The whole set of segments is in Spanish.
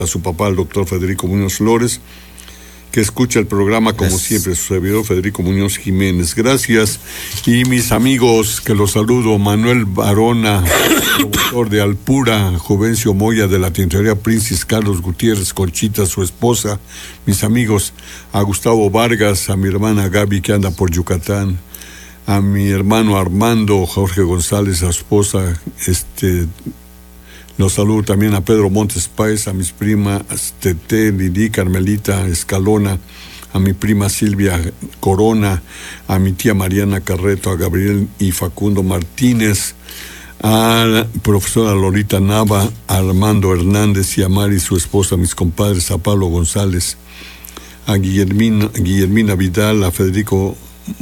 a su papá, el doctor Federico Muñoz Flores, que escucha el programa como siempre, su servidor Federico Muñoz Jiménez. Gracias. Y mis amigos, que los saludo: Manuel Barona, productor de Alpura, Juvencio Moya de la Tintorería Princes, Carlos Gutiérrez, Conchita, su esposa, mis amigos, a Gustavo Vargas, a mi hermana Gaby, que anda por Yucatán, a mi hermano Armando, Jorge González, a su esposa, los saludo también a Pedro Montes Páez, a mis primas Tete, Lili, Carmelita Escalona, a mi prima Silvia Corona, a mi tía Mariana Carreto, a Gabriel y Facundo Martínez, a la profesora Lolita Nava, a Armando Hernández y a Mari, su esposa, a mis compadres, a Pablo González, a Guillermina Vidal, a Federico,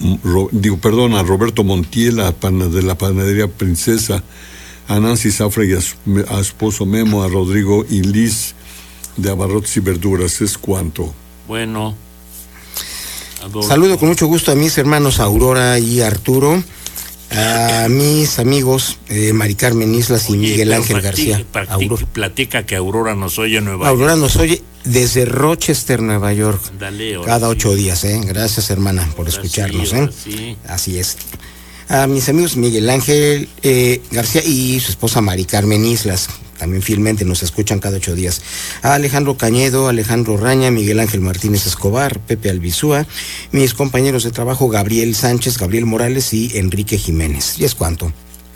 a Roberto Montiel, de la Panadería Princesa, a Nancy Zafra y a su esposo Memo, a Rodrigo y Liz de Abarrotes y Verduras. Es cuanto. Bueno. Saludo con mucho gusto a mis hermanos Aurora y Arturo, a mis amigos Mari Carmen Islas y Miguel Ángel García. Platica que Aurora nos oye en Nueva York. Aurora nos oye desde Rochester, Nueva York. Dale, cada 8 días, Gracias, hermana, por escucharnos, sí. Así es. A mis amigos Miguel Ángel García y su esposa Mari Carmen Islas, también fielmente nos escuchan cada 8 días. A Alejandro Cañedo, Alejandro Raña, Miguel Ángel Martínez Escobar, Pepe Albizúa, mis compañeros de trabajo Gabriel Sánchez, Gabriel Morales y Enrique Jiménez. Y es cuanto.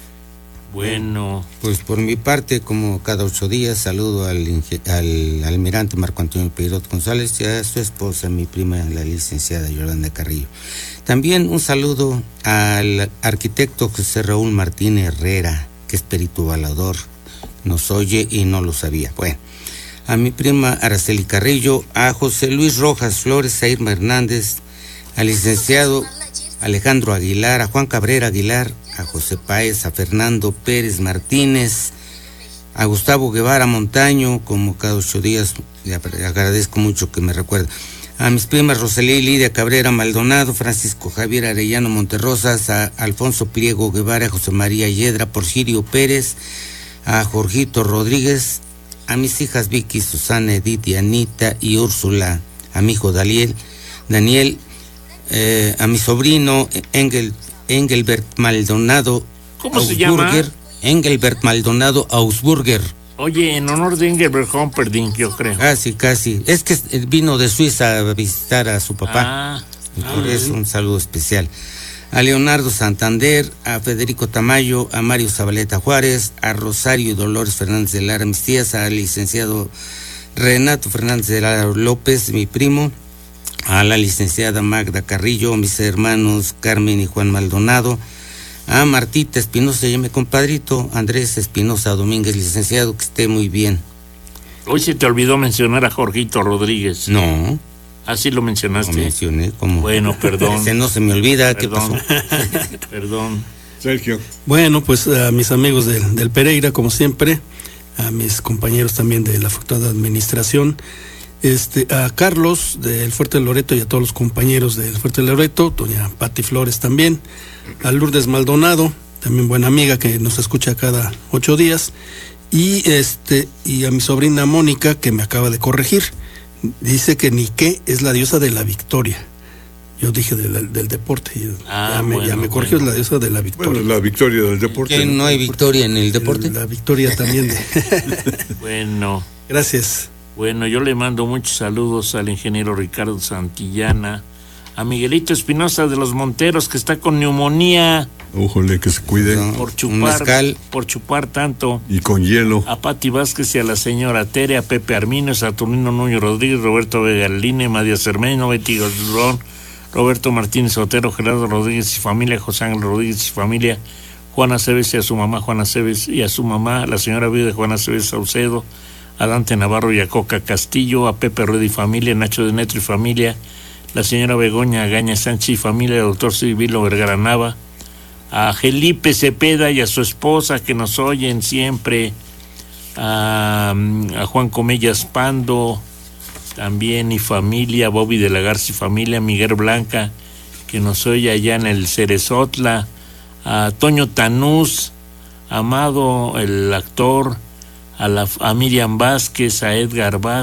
Bueno, pues por mi parte, como cada 8 días, saludo al almirante Marco Antonio Peirot González y a su esposa, mi prima, la licenciada Yolanda Carrillo. También un saludo al arquitecto José Raúl Martínez Herrera, que es perito avalador, nos oye y no lo sabía. Bueno, a mi prima Araceli Carrillo, a José Luis Rojas Flores, a Irma Hernández, al licenciado Alejandro Aguilar, a Juan Cabrera Aguilar, a José Páez, a Fernando Pérez Martínez, a Gustavo Guevara Montaño, como cada 8 días, le agradezco mucho que me recuerde. A mis primas Rosalía y Lidia Cabrera Maldonado, Francisco Javier Arellano Monterrosas, a Alfonso Pliego Guevara, a José María Yedra, Porfirio Pérez, a Jorgito Rodríguez, a mis hijas Vicky, Susana, Edith y Anita y Úrsula, a mi hijo Daniel, a mi sobrino Engelbert Maldonado. ¿Cómo se llama? Engelbert Maldonado Ausburger. Oye, en honor de Engelbert Humperdinck, yo creo. Casi. Es que vino de Suiza a visitar a su papá. Y por eso un saludo especial. A Leonardo Santander, a Federico Tamayo, a Mario Zabaleta Juárez, a Rosario y Dolores Fernández de Lara, mis tías, al licenciado Renato Fernández de Lara López, mi primo, a la licenciada Magda Carrillo, mis hermanos Carmen y Juan Maldonado, a Martita Espinosa y a mi compadrito Andrés Espinosa Domínguez, licenciado, que esté muy bien. Hoy se te olvidó mencionar a Jorgito Rodríguez. No. ¿Así lo mencionaste? Lo mencioné, como. Bueno, perdón. No se me olvida, perdón. ¿Qué pasó? Perdón. Sergio. Bueno, pues a mis amigos del Pereira, como siempre, a mis compañeros también de la Facultad de Administración, a Carlos del Fuerte de Loreto y a todos los compañeros del Fuerte de Loreto, doña Pati Flores también, a Lourdes Maldonado, también buena amiga que nos escucha cada 8 días, y a mi sobrina Mónica, que me acaba de corregir. Dice que Nike es la diosa de la victoria. Yo dije del deporte. Ya me corrigió, es la diosa de la victoria. Bueno, la victoria del deporte. ¿Que no hay victoria en el deporte? La victoria también. Bueno. Gracias. Bueno, yo le mando muchos saludos al ingeniero Ricardo Santillana, a Miguelito Espinosa de los Monteros, que está con neumonía. Ójole, que se cuide. Por chupar tanto. Y con hielo. A Pati Vázquez y a la señora Tere, a Pepe Armino, Saturnino Núñez Rodríguez, Roberto Vegaline, María Cermeño, Betty Gordón, Roberto Martínez Otero, Gerardo Rodríguez y familia, José Ángel Rodríguez y familia, Juana Cebes y a su mamá Juana Cebes y a su mamá, la señora viuda de Juana Cebes Saucedo, a Dante Navarro y a Coca Castillo, a Pepe Rueda y familia, Nacho de Netro y familia, la señora Begoña Gaña Sánchez y familia, el doctor Silvilo Vergara Nava, a Felipe Cepeda y a su esposa que nos oyen siempre, a Juan Comellas Pando también y familia, Bobby de la Garza y familia, Miguel Blanca que nos oye allá en el Cerezotla, a Toño Tanús, Amado el actor, a Miriam Vázquez, a Edgar Vázquez,